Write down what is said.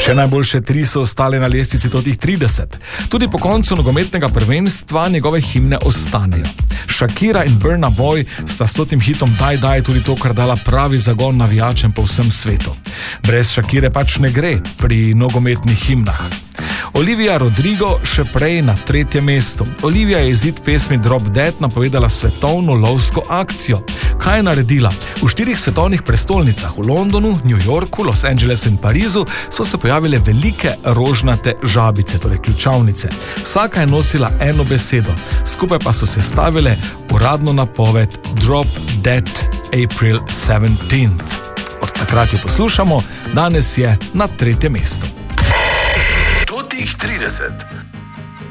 Še najboljše 3 so ostale na lestvici totih 30. Tudi po koncu nogometnega prvenstva njegove himne ostanejo. Shakira in Burna Boy sta s totim hitom Daj Daj tudi to, kar dala pravi zagon navijačem po vsem svetu. Brez Shakire pač ne gre pri nogometnih himnah. Olivia Rodrigo še prej na 3. mestu. Olivia je izid pesmi Drop Dead napovedala svetovno lovsko akcijo. Kaj je naredila? V 4 svetovnih prestolnicah, v Londonu, New Yorku, Los Angelesu in Parizu, so se pojavile velike rožnate žabice, torej ključavnice. Vsaka je nosila eno besedo, skupaj pa so se stavile uradno napoved Drop Dead April 17th. Od takrat jo poslušamo, danes je na 3. mestu. Totih 30.